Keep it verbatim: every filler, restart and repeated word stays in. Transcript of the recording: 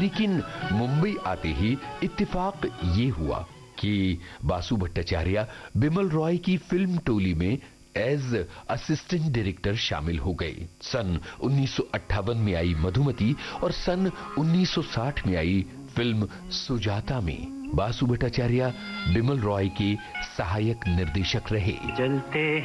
लेकिन मुंबई आते ही इत्तेफाक ये हुआ कि बासु भट्टाचार्य बिमल रॉय की फिल्म टोली में एज असिस्टेंट डायरेक्टर शामिल हो गए। सन उन्नीस सौ अट्ठावन में आई मधुमती और सन उन्नीस सौ साठ में आई फिल्म सुजाता में बासु भट्टाचार्य बिमल रॉय के सहायक निर्देशक रहे। चलते